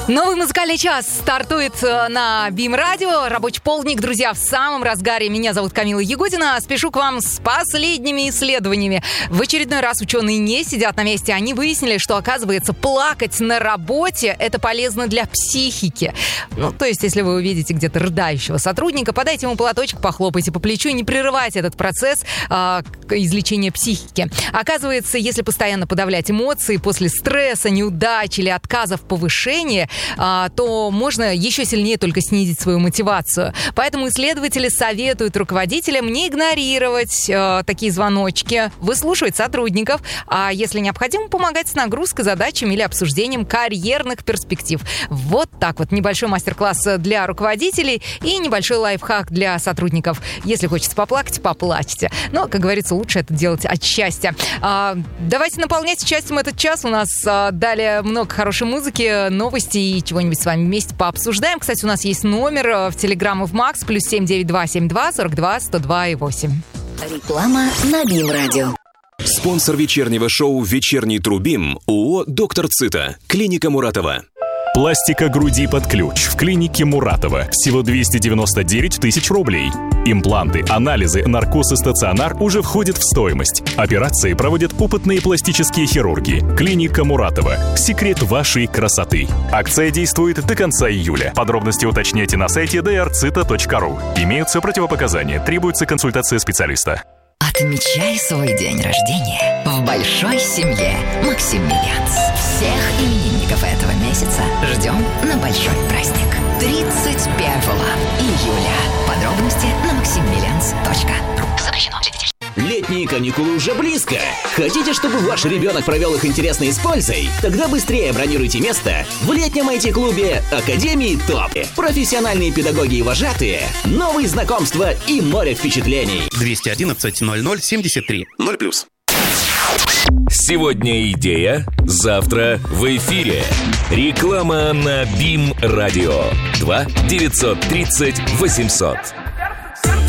Новый музыкальный час стартует на БИМ Радио. Рабочий полдник, друзья, в самом разгаре. Меня зовут Камила Ягудина. Спешу к вам с последними исследованиями. В очередной раз ученые не сидят на месте. Они выяснили, что, оказывается, плакать на работе – это полезно для психики. Ну, то есть, если вы увидите где-то рыдающего сотрудника, подайте ему платочек, похлопайте по плечу и не прерывайте этот процесс излечения психики. Оказывается, если постоянно подавлять эмоции после стресса, неудач или отказа в повышении, то можно еще сильнее только снизить свою мотивацию. Поэтому исследователи советуют руководителям не игнорировать такие звоночки, выслушивать сотрудников, а если необходимо, помогать с нагрузкой, задачами или обсуждением карьерных перспектив. Вот так вот. Небольшой мастер-класс для руководителей и небольшой лайфхак для сотрудников. Если хочется поплакать, поплачьте. Но, как говорится, лучше это делать от счастья. Давайте наполнять счастьем этот час. У нас далее много хорошей музыки, новости и чего-нибудь с вами вместе пообсуждаем. Кстати, у нас есть номер в Телеграм и в Макс, +7 9 72 42 102 и 8. Реклама на БИМ Радио. Спонсор вечернего шоу «Вечерний Трубим» ООО «Доктор Цита», клиника Муратова. Пластика груди под ключ в клинике Муратова. Всего 299 тысяч рублей. Импланты, анализы, наркоз и стационар уже входят в стоимость. Операции проводят опытные пластические хирурги. Клиника Муратова. Секрет вашей красоты. Акция действует до конца июля. Подробности уточняйте на сайте drcita.ru. Имеются противопоказания. Требуется консультация специалиста. Отмечай свой день рождения в большой семье Максимилианс. Всех именинников этого месяца ждем на большой праздник 31 июля. Подробности на maximilians.ru. Запрещено. Летние каникулы уже близко. Хотите, чтобы ваш ребенок провел их интересно и с пользой? Тогда быстрее бронируйте место в летнем IT-клубе Академии ТОП. Профессиональные педагоги и вожатые, новые знакомства и море впечатлений. 211 00 73 0+. Сегодня идея, завтра в эфире. Реклама на БИМ Радио. 2 930 800.